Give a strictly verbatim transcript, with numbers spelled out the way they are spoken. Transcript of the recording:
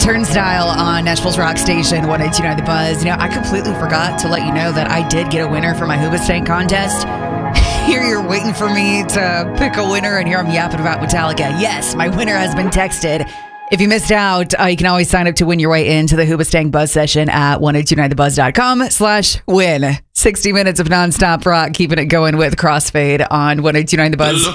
Turnstile on Nashville's Rock Station, one eighty-nine The Buzz. You know, I completely forgot to let you know that I did get a winner for my Hoobastank contest. Here you're waiting for me to pick a winner, and here I'm yapping about Metallica. Yes, my winner has been texted. If you missed out, uh, you can always sign up to win your way into the Hoobastank Buzz session at one eight two nine the buzz dot com slash win. sixty minutes of nonstop rock, keeping it going with Crossfade on one eight two nine The Buzz.